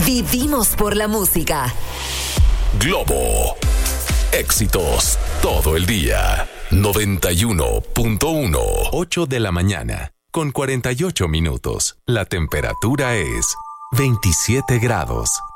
Vivimos por la música. Globo. Éxitos todo el día. 91.1. 8 de la mañana, con 48 minutos. La temperatura es 27 grados.